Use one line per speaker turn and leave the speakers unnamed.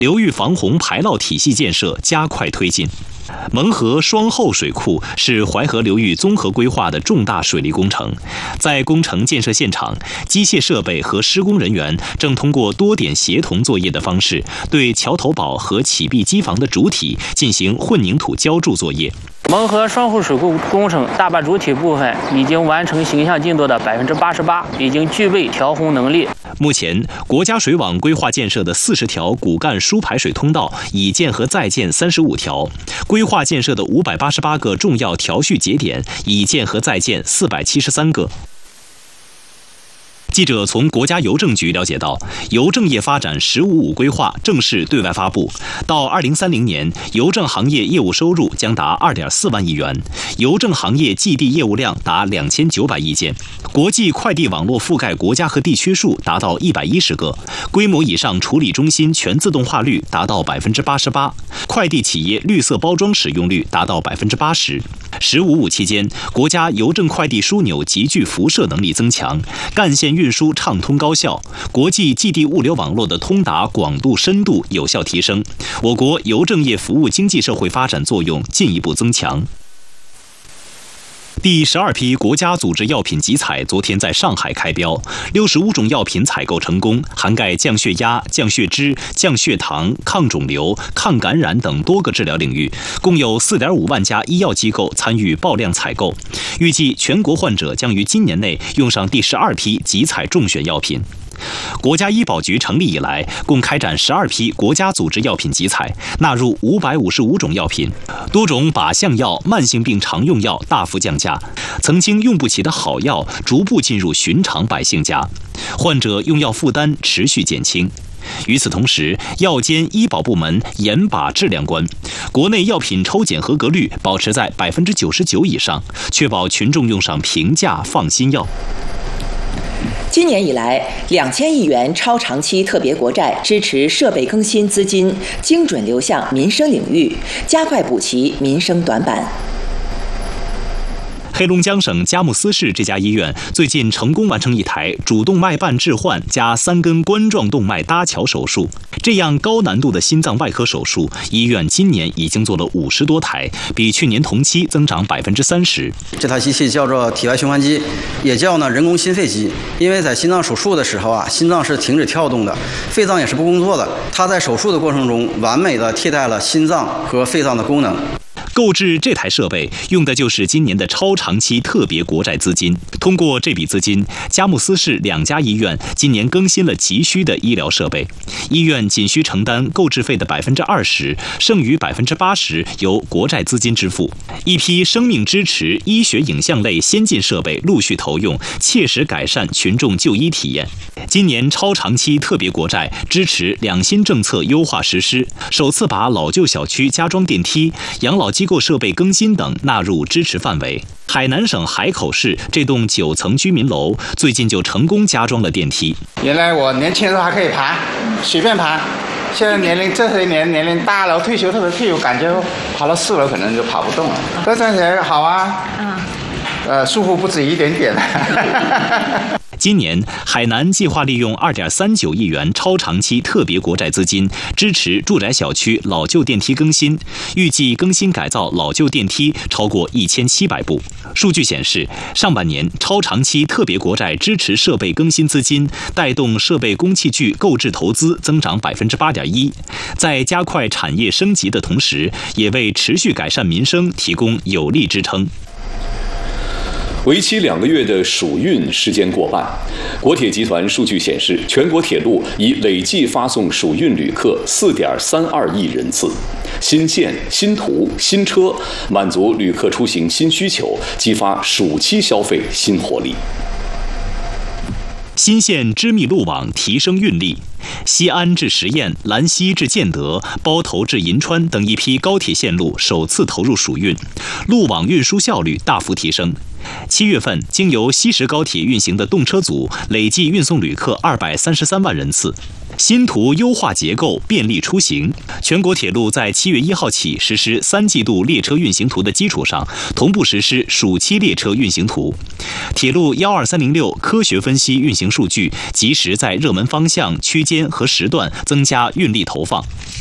流域防洪排涝体系建设加快推进。蒙河双后水库是淮河流域综合规划的重大水利工程，在工程建设现场，机械设备和施工人员正通过多点协同作业的方式，对桥头堡和起壁基房的主体进行混凝土浇筑作业。
蒙河双后水库工程大坝主体部分已经完成形象进度的88%，已经具备调洪能力。
目前，国家水网规划建设的40条骨干输排水通道已建和在建35条，规划建设的588个重要调蓄节点已建和在建473个。记者从国家邮政局了解到，邮政业发展“十五五”规划正式对外发布，到2030年，邮政行业业务收入将达2.4万亿元，邮政行业寄递业务量达2900亿件，国际快递网络覆盖国家和地区数达到110个，规模以上处理中心全自动化率达到88%，快递企业绿色包装使用率达到80%。“15.5”期间，国家邮政快递枢纽集聚辐射能力增强，干线运输畅通高效，国际寄递物流网络的通达广度深度有效提升，我国邮政业服务经济社会发展作用进一步增强。第12批国家组织药品集采昨天在上海开标，65种药品采购成功，涵盖降血压、降血脂、降血糖、抗肿瘤、抗感染等多个治疗领域，共有4.5万家医药机构参与爆量采购。预计全国患者将于今年内用上第12批集采中选药品。国家医保局成立以来，共开展12批国家组织药品集采，纳入555种药品，多种靶向药、慢性病常用药大幅降价，曾经用不起的好药逐步进入寻常百姓家，患者用药负担持续减轻。与此同时，药监医保部门严把质量关，国内药品抽检合格率保持在99%以上，确保群众用上平价放心药。
今年以来，2000亿元超长期特别国债支持设备更新资金精准流向民生领域，加快补齐民生短板。
黑龙江省佳木斯市这家医院最近成功完成一台主动脉瓣置换加3根冠状动脉搭桥手术。这样高难度的心脏外科手术，医院今年已经做了50多台，比去年同期增长30%。
这台机器叫做体外循环机，也叫人工心肺机。因为在心脏手术的时候心脏是停止跳动的，肺脏也是不工作的。它在手术的过程中，完美的替代了心脏和肺脏的功能。
购置这台设备用的就是今年的超长期特别国债资金。通过这笔资金，佳木斯市2家医院今年更新了急需的医疗设备，医院仅需承担购置费的20%，剩余80%由国债资金支付。一批生命支持、医学影像类先进设备陆续投用，切实改善群众就医体验。今年超长期特别国债支持2新政策优化实施，首次把老旧小区加装电梯、养老机构设备更新等纳入支持范围。海南省海口市这栋9层居民楼最近就成功加装了电梯。
原来我年轻的时候还可以爬，随便爬，现在这些年龄大了，退休特别退休，感觉爬到4楼可能就跑不动了。这站起来好啊，舒服不止一点点。
今年，海南计划利用2.39亿元超长期特别国债资金，支持住宅小区老旧电梯更新，预计更新改造老旧电梯超过1700部。数据显示，上半年超长期特别国债支持设备更新资金，带动设备工器具购置投资增长8.1%，在加快产业升级的同时，也为持续改善民生提供有力支撑。
为期2个月的暑运时间过半，国铁集团数据显示，全国铁路已累计发送暑运旅客4.32亿人次。新线、新途、新车，满足旅客出行新需求，激发暑期消费新活力。
新线织密路网提升运力，西安至十堰、兰溪至建德、包头至银川等一批高铁线路首次投入暑运，路网运输效率大幅提升。7月份，经由西石高铁运行的动车组累计运送旅客233万人次。 新图优化结构，便利出行。全国铁路在7月1号起实施3季度列车运行图的基础上，同步实施暑期列车运行图。铁路12306科学分析运行数据，及时在热门方向、区间和时段增加运力投放。